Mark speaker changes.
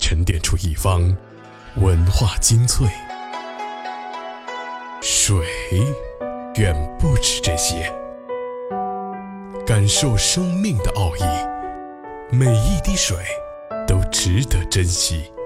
Speaker 1: 沉淀出一方文化精粹。水远不止这些，感受生命的奥义，每一滴水都值得珍惜。